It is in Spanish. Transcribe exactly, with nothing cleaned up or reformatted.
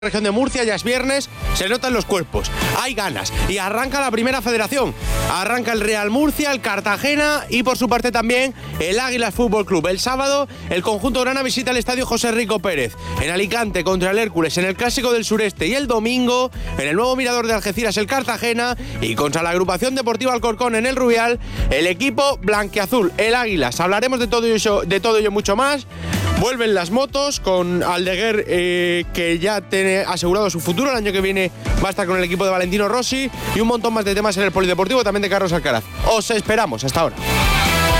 Región de Murcia, ya es viernes, se notan los cuerpos, hay ganas y arranca la primera federación, arranca el Real Murcia, el Cartagena y por su parte también el Águilas Fútbol Club. El sábado el conjunto grana visita el estadio José Rico Pérez, en Alicante contra el Hércules en el Clásico del Sureste, y el domingo en el nuevo Mirador de Algeciras el Cartagena y contra la agrupación deportiva Alcorcón en el Rubial el equipo blanquiazul, el Águilas. Hablaremos de todo ello, de todo ello mucho más. Vuelven las motos con Aldeguer, eh, que ya tiene asegurado su futuro. El año que viene va a estar con el equipo de Valentino Rossi y un montón más de temas en el polideportivo, también de Carlos Alcaraz. Os esperamos. Hasta ahora.